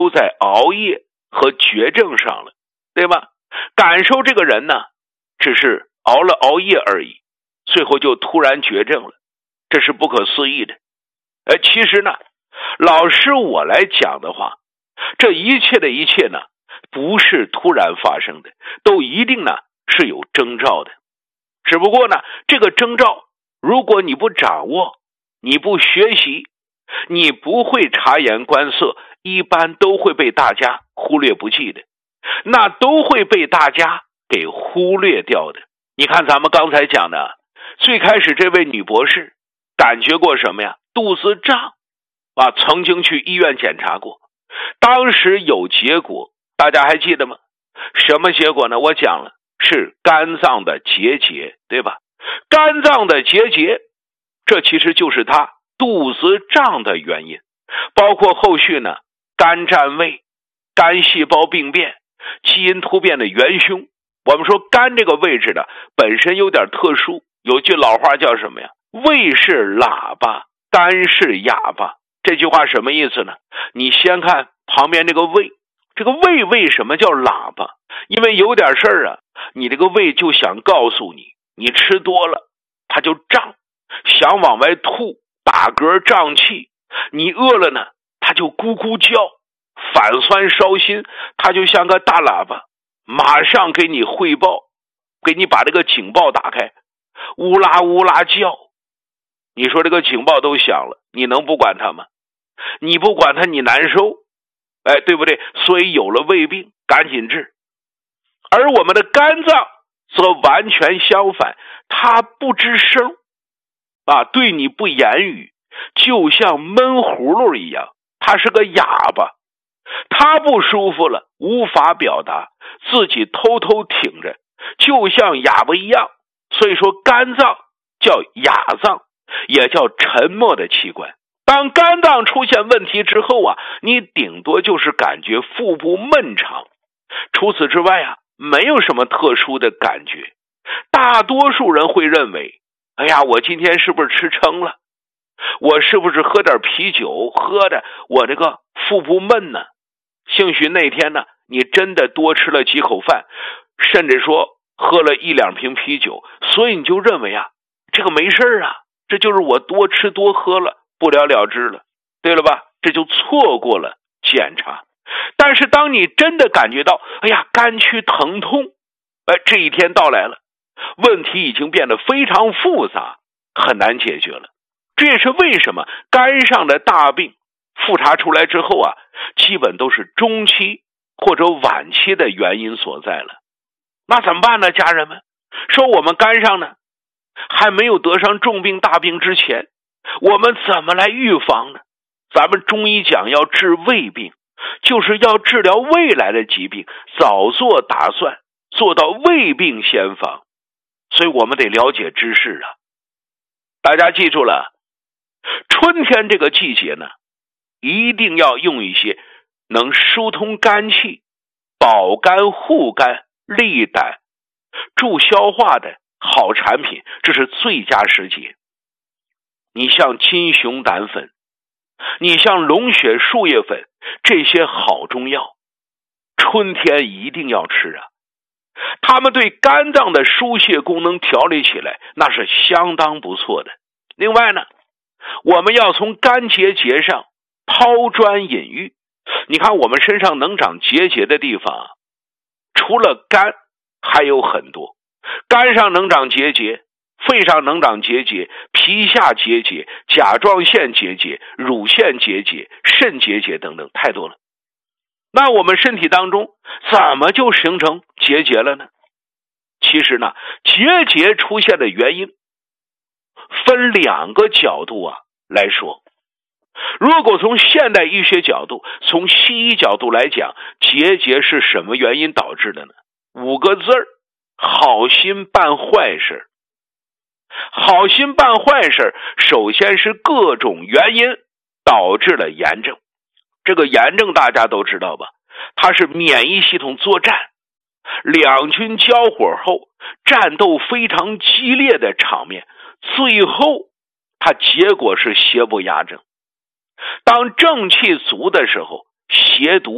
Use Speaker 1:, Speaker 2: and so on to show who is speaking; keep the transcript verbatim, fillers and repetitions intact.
Speaker 1: 都在熬夜和绝症上了，对吧？感受这个人呢，只是熬了熬夜而已，最后就突然绝症了，这是不可思议的。呃，其实呢，老师我来讲的话，这一切的一切呢，不是突然发生的，都一定呢是有征兆的。只不过呢，这个征兆如果你不掌握，你不学习，你不会察言观色，一般都会被大家忽略不计的，那都会被大家给忽略掉的。你看咱们刚才讲的，最开始这位女博士感觉过什么呀？肚子胀啊，曾经去医院检查过，当时有结果，大家还记得吗？什么结果呢？我讲了，是肝脏的结节，对吧？肝脏的结节，这其实就是她肚子胀的原因，包括后续呢，肝占位、肝细胞病变、基因突变的元凶。我们说肝这个位置呢，本身有点特殊，有句老话叫什么呀？胃是喇叭，肝是哑巴。这句话什么意思呢？你先看旁边这个胃，这个胃为什么叫喇叭？因为有点事儿啊，你这个胃就想告诉你，你吃多了它就胀，想往外吐，打嗝胀气；你饿了呢，它就咕咕叫，反酸烧心，它就像个大喇叭，马上给你汇报，给你把这个警报打开，乌拉乌拉叫。你说这个警报都响了，你能不管它吗？你不管它，你难受，哎，对不对？所以有了胃病，赶紧治。而我们的肝脏则完全相反，它不吱声啊，对你不言语，就像闷葫芦一样，它是个哑巴。它不舒服了，无法表达，自己偷偷挺着，就像哑巴一样。所以说肝脏叫哑脏，也叫沉默的器官。当肝脏出现问题之后啊，你顶多就是感觉腹部闷长，除此之外啊，没有什么特殊的感觉。大多数人会认为，哎呀，我今天是不是吃撑了？我是不是喝点啤酒喝的我这个腹部闷呢？兴许那天呢，你真的多吃了几口饭，甚至说喝了一两瓶啤酒，所以你就认为啊，这个没事啊，这就是我多吃多喝了，不了了之了，对了吧？这就错过了检查。但是当你真的感觉到，哎呀，肝区疼痛，哎，这一天到来了，问题已经变得非常复杂，很难解决了。这也是为什么肝上的大病复查出来之后啊，基本都是中期或者晚期的原因所在了。那怎么办呢？家人们，说我们肝上呢还没有得上重病大病之前，我们怎么来预防呢？咱们中医讲要治胃病，就是要治疗未来的疾病，早做打算，做到未病先防。所以我们得了解知识啊。大家记住了，春天这个季节呢，一定要用一些能疏通肝气、保肝护肝、利胆、助消化的好产品，这是最佳时节。你像金熊胆粉，你像龙血树叶粉，这些好中药，春天一定要吃啊。它们对肝脏的疏泄功能调理起来，那是相当不错的。另外呢，我们要从肝结节上抛砖引玉。你看我们身上能长结节的地方啊，除了肝还有很多。肝上能长结节，肺上能长结节，皮下结节，甲状腺结节，乳腺结节，肾结节等等，太多了。那我们身体当中怎么就形成结节了呢？其实呢，结节出现的原因分两个角度啊来说。如果从现代医学角度，从西医角度来讲，结节是什么原因导致的呢？五个字儿，好心办坏事。好心办坏事，首先是各种原因导致了炎症。这个炎症大家都知道吧，它是免疫系统作战，两军交火后战斗非常激烈的场面，最后它结果是邪不压正。当正气足的时候，邪毒